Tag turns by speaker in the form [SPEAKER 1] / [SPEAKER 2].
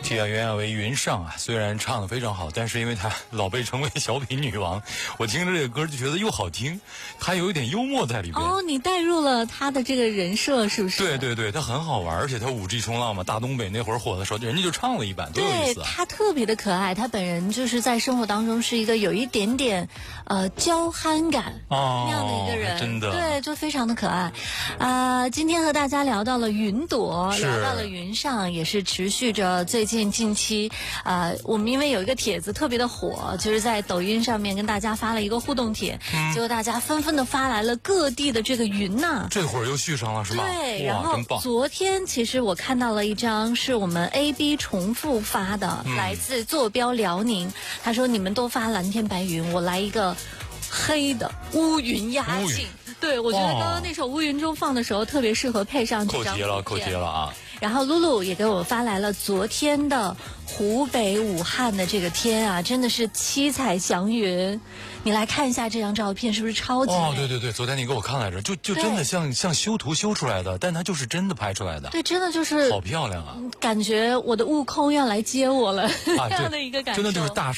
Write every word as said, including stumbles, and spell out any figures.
[SPEAKER 1] 替啊袁娅维云上啊，虽然唱得非常好，但是因为她老被称为小品女王，我听着这个歌就觉得又好听，还有一点幽默在里边。
[SPEAKER 2] 哦，你带入了她的这个人设是不是？
[SPEAKER 1] 对对对，她很好玩，而且她五 G 冲浪嘛，大东北那会儿火的时候，人家就唱了一版，多有意思啊！
[SPEAKER 2] 对，她特别的可爱，她本人就是在生活当中是一个有一点点呃娇憨感
[SPEAKER 1] 哦
[SPEAKER 2] 那样的一个人，
[SPEAKER 1] 真的
[SPEAKER 2] 对，就非常的可爱。啊、呃，今天和大家聊到了云朵，
[SPEAKER 1] 是
[SPEAKER 2] 聊到了云上，也是持续着最近近期啊、呃，我们因为有一个帖子特别的火，就是在抖音上面跟大家发了一个互动帖，嗯、结果大家纷纷的发来了各地的这个云呐、啊，
[SPEAKER 1] 这会儿又续上了是吧？
[SPEAKER 2] 对，然后
[SPEAKER 1] 真棒。
[SPEAKER 2] 昨天其实我看到了一张是我们 A B 重复发的，嗯、来自坐标辽宁，他说你们都发蓝天白云，我来一个黑的乌云压境。对，我觉得刚刚那首《乌云中放》的时候，特别适合配上这张图片。
[SPEAKER 1] 扣题了，扣题了啊！
[SPEAKER 2] 然后露露也给我发来了昨天的湖北武汉的这个天啊，真的是七彩祥云。你来看一下这张照片，是不是超级美？
[SPEAKER 1] 哦，对对对，昨天你给我看来着，就就真的像像修图修出来的，但它就是真的拍出来的。
[SPEAKER 2] 对，真的就是
[SPEAKER 1] 好漂亮啊！
[SPEAKER 2] 感觉我的悟空要来接我了，
[SPEAKER 1] 啊、
[SPEAKER 2] 这样的一个感受，
[SPEAKER 1] 真的就是大